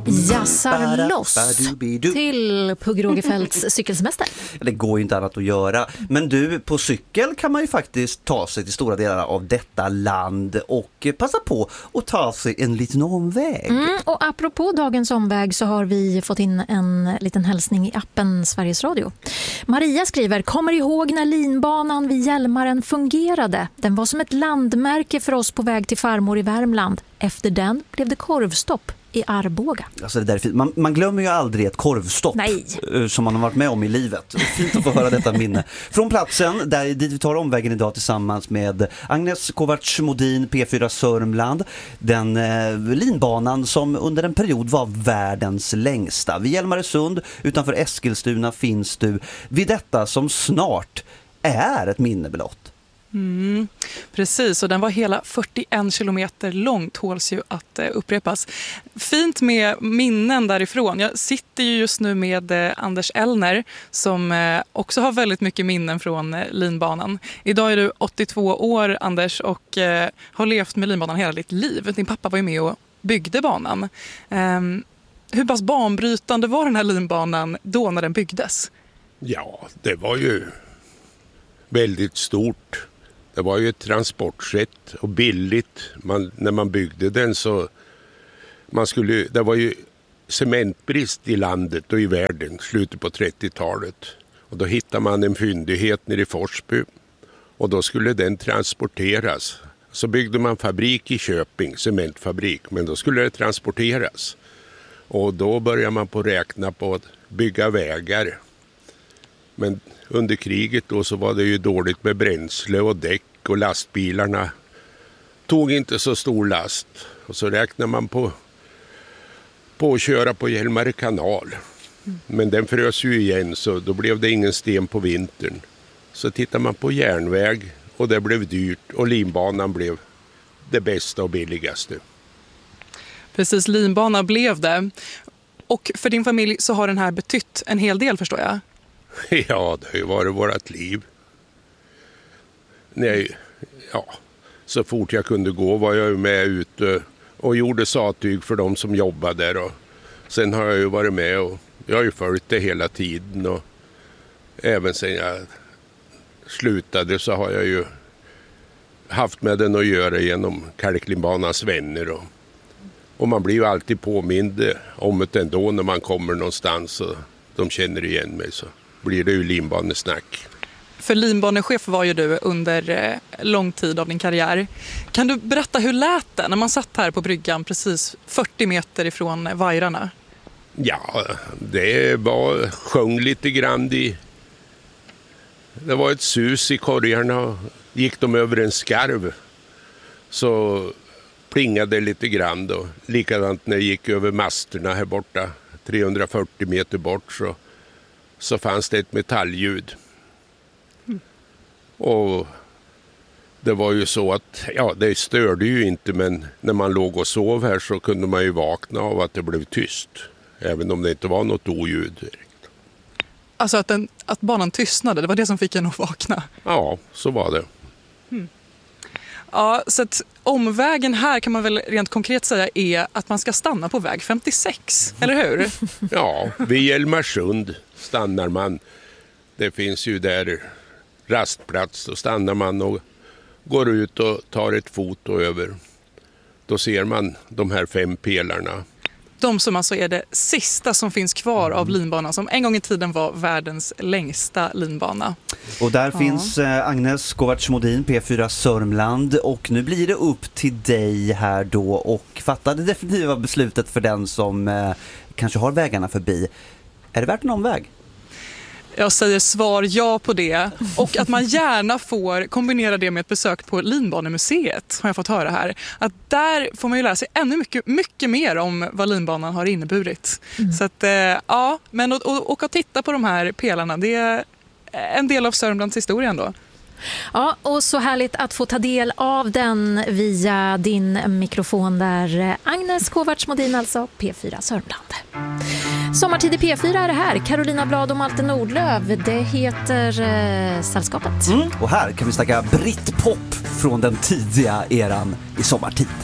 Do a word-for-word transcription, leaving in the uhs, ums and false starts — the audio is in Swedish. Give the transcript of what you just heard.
jassar loss till Pugh Rogefeldts cykelsemester. Det går ju inte annat att göra. Men du, på cykel kan man ju faktiskt ta sig till stora delar av detta land och passa på att ta sig en liten omväg. Mm, och apropå dagens omväg så har vi fått in en liten hälsning i appen Sveriges Radio. Maria skriver, kommer ihåg när linbanan vid Hjälmaren fungerade? Den var som ett landmärke för oss på väg till farmor i Värmland. Efter den blev det korvstopp i Arboga. Alltså det där är fint. Man, man glömmer ju aldrig ett korvstopp. Nej. Som man har varit med om i livet. Fint att få höra detta minne. Från platsen där dit vi tar omvägen idag tillsammans med Agnes Kovacs Modin, P fyra Sörmland. Den eh, linbanan som under en period var världens längsta. Vid Hjälmaresund utanför Eskilstuna finns du vid detta som snart är ett minne blott. Mm, precis, och den var hela fyrtioen kilometer lång, tåls ju att eh, upprepas. Fint med minnen därifrån. Jag sitter ju just nu med eh, Anders Ellner som eh, också har väldigt mycket minnen från eh, linbanan. Idag är du åttiotvå år, Anders, och eh, har levt med linbanan hela ditt liv. Din pappa var ju med och byggde banan. Eh, hur pass banbrytande var den här linbanan då när den byggdes? Ja, det var ju väldigt stort. Det var ju ett transportsätt och billigt. Man, när man byggde den så man skulle, det var ju cementbrist i landet och i världen slutet på trettiotalet. Och då hittade man en fyndighet nere i Forsby och då skulle den transporteras. Så byggde man fabrik i Köping, cementfabrik, men då skulle det transporteras. Och då började man på räkna på att bygga vägar. Men under kriget då så var det ju dåligt med bränsle och däck och lastbilarna tog inte så stor last. Och så räknar man på, på att köra på Hjälmare kanal. Men den frös ju igen så då blev det ingen sten på vintern. Så tittar man på järnväg och det blev dyrt och linbanan blev det bästa och billigaste. Precis, linbanan blev det. Och för din familj så har den här betytt en hel del, förstår jag. Ja, det har ju varit vårt liv. Nej, ja, så fort jag kunde gå var jag med ute och gjorde sattyg för de som jobbade där. Och sen har jag ju varit med och jag har ju följt det hela tiden. Och även sen jag slutade så har jag ju haft med den att göra genom Kalklinbanans vänner. Och, och man blir ju alltid påmind om det ändå när man kommer någonstans och de känner igen mig så blir det ju linbanesnack. För linbanechef var ju du under eh, lång tid av din karriär. Kan du berätta hur lät det när man satt här på bryggan precis fyrtio meter ifrån vajrarna? Ja, det var sjöng lite grann i... Det var ett sus i korgarna. Gick de över en skarv så plingade det lite grann då. Likadant när jag gick över masterna här borta, trehundrafyrtio meter bort så så fanns det ett metallljud. Mm. Och det var ju så att, ja det störde ju inte men när man låg och sov här så kunde man ju vakna av att det blev tyst. Även om det inte var något oljud direkt. Alltså att, den, att banan tystnade, det var det som fick en att vakna? Ja, så var det. Mm. Ja, så att omvägen här kan man väl rent konkret säga är att man ska stanna på väg femtiosex, eller hur? Ja, vid Hjälmarsund stannar man. Det finns ju där rastplats, då stannar man och går ut och tar ett foto över. Då ser man de här fem pelarna. De som alltså är det sista som finns kvar av linbanan som en gång i tiden var världens längsta linbana. Och där ja. finns eh, Agnes Kovacs Modin, P fyra Sörmland, och nu blir det upp till dig här då och fatta det definitiva beslutet för den som eh, kanske har vägarna förbi. Är det värt en omväg? Jag säger svar ja på det. Och att man gärna får kombinera det med ett besök på Linbanemuseet, har jag fått höra här. Att där får man ju lära sig ännu mycket, mycket mer om vad linbanan har inneburit. Mm. Så att, ja, men att åka och titta på de här pelarna, det är en del av Sörmlands historia ändå. Ja, och så härligt att få ta del av den via din mikrofon där. Agnes Kovacs Modin, alltså P fyra Sörmland. Sommartid i P fyra är det här. Carolina Blad och Malte Nordlöv. Det heter eh, Sällskapet. Mm. Och här kan vi snacka brittpop från den tidiga eran i sommartid.